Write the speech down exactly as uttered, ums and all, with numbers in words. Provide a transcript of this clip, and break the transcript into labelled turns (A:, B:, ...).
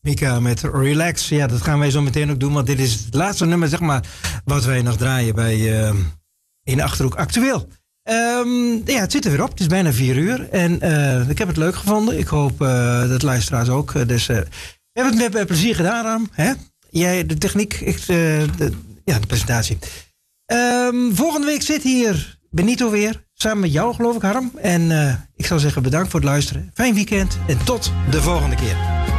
A: Mika met Relax. Ja, dat gaan wij zo meteen ook doen. Want dit is het laatste nummer, zeg maar, wat wij nog draaien bij uh, In Achterhoek Actueel. Um, ja, het zit er weer op. Het is bijna vier uur. En uh, ik heb het leuk gevonden. Ik hoop uh, dat luisteraars ook. Dus uh, we hebben het met, met plezier gedaan, Ram. Hè? Jij, de techniek, ik, uh, de, ja, de presentatie. Um, volgende week zit hier Benito weer. Samen met jou, geloof ik, Harm. En uh, ik zou zeggen bedankt voor het luisteren. Fijn weekend en tot de volgende keer.